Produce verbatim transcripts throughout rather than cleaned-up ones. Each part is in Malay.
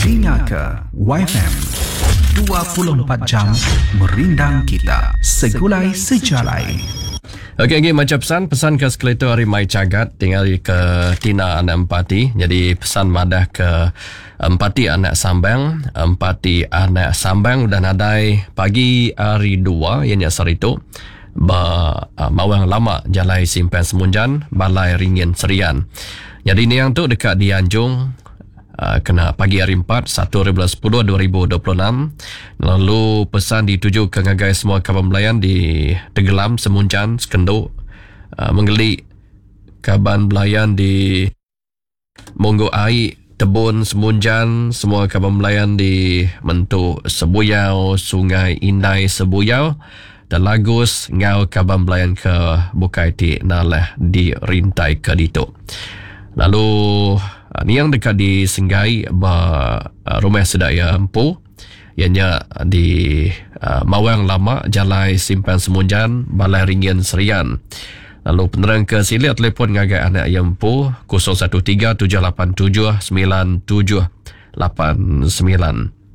Dengar ke Y F M dua puluh empat jam merindang kita, segulai sejalai. Okey, okay, macam pesan pesan ke skeletor hari Mai Cagat tinggal ke Tina anak empati. Jadi pesan madah ke empati anak sambang, empati anak sambang dan adai pagi hari dua ianya sarito ba uh, mawang lama jalai simpan semunjan balai ringin serian. Jadi ni yang tu dekat di Anjung. Uh, kena pagi hari empat, satu bulan sepuluh dua ribu dua puluh enam. Lalu pesan dituju ke ngagai semua kaban belayan di Tegelam, Semunjan, Sekenduk, uh, menggelik kaban belayan di Monggo Aik, Tebun, Semunjan, semua kaban belayan di Mentuk, Sebuyau, Sungai Indai, Sebuyau, dan Lagus, ngau kaban belayan ke Bukai Ti Nalah di Rintai ke Dituk. Lalu Uh, ni yang dekat di Senggai ba, uh, Rumah Sedaya Empu ianya di uh, Mawang Lama Jalai Simpan Semunjan Balai Ringin Serian. Lalu penerang ke silia telefon ngagai anak Empu kosong satu tiga tujuh lapan tujuh sembilan tujuh lapan sembilan.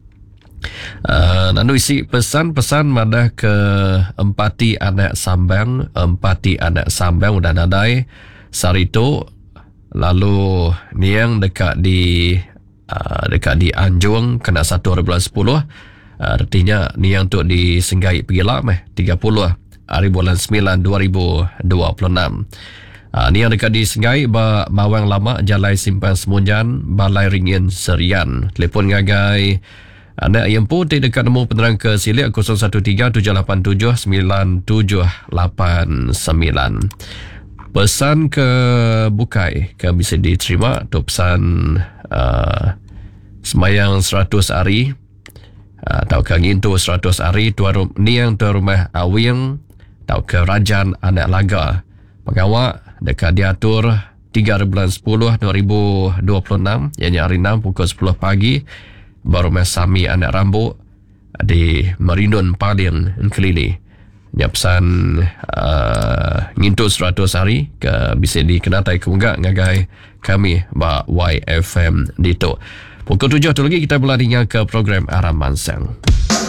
Uh, lalu isi pesan-pesan madah ke empati anak sambang, empati anak sambang udah nadai sarito. Lalu ni yang dekat di uh, dekat di Anjung kena satu bulan sepuluh. Uh, artinya ni yang untuk di Senggai Pegilak meh tiga puluh hari bulan sembilan dua ribu dua puluh enam. Uh, ni yang dekat di Senggai ba Mawang Lama Jalai Simpan Semunjan Balai Ringin Serian. Telefon ngagai anak yang pun dekat nombor penerang ke silik kosong satu tiga tujuh lapan tujuh sembilan tujuh lapan sembilan. Pesan ke Bukai ke bisa diterima tu pesan uh, semayang seratus hari uh, tau ke ngintu seratus hari tuan ni yang tuan rumah Awing tau ke Rajan anak laga pengawak dekat diatur tiga bulan sepuluh dua ribu dua puluh enam ianya hari enam pukul sepuluh pagi baru Sami anak rambut di Merindun Paling Kelili. Ya pesan uh, ngintu seratus hari ke bisa dikenatai kemunggak ngagai kami ba Y F M dito. Pukul tujuh tu lagi kita mula dengar ke program Aram Mansang.